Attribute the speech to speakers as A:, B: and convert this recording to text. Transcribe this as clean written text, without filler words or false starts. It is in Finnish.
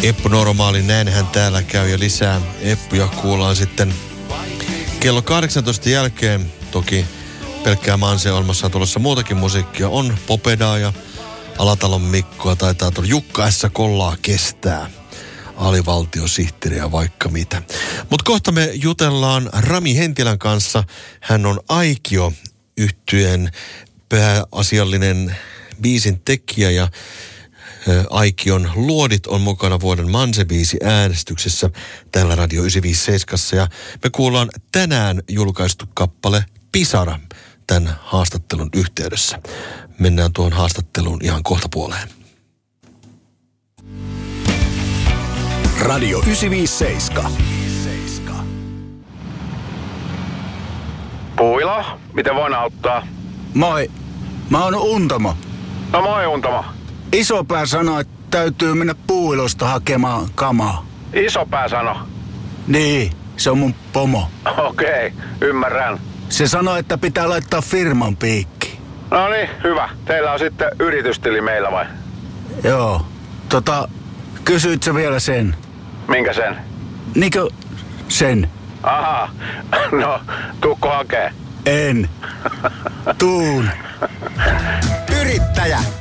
A: Eppu Normaali, näinhän täällä käy ja lisää Eppuja kuullaan sitten kello 18 jälkeen. Toki pelkkää Manse-ohjelmassa on tulossa muutakin musiikkia. On Popedaa ja Alatalon Mikkoa, taitaa tulla Jukka S. Kollaa kestää. Alivaltiosihteeri ja vaikka mitä. Mutta kohta me jutellaan Rami Hentilän kanssa. Hän on Aikio-yhtyeen pääasiallinen biisin tekijä ja Aikion luodit on mukana vuoden Manse-biisi äänestyksessä täällä Radio 957. Ja me kuullaan tänään julkaistu kappale Pisara tämän haastattelun yhteydessä. Mennään tuohon haastatteluun ihan kohta puoleen.
B: Radio 957.
C: Puilo, miten voin auttaa?
D: Moi, mä oon Untamo.
C: No moi Untamo.
D: Isopää sanoi, että täytyy mennä Puuilosta hakemaan kamaa.
C: Isopää sano.
D: Niin, se on mun pomo.
C: Okei, ymmärrän.
D: Se sanoi, että pitää laittaa firman piikki.
C: No niin, hyvä. Teillä on sitten yritystili meillä vai?
D: Joo, kysyit sä vielä sen?
C: Minkä sen?
D: Niinkö sen?
C: Aha, no tuukko hakee?
D: En. Tuun.
B: Yrittäjä,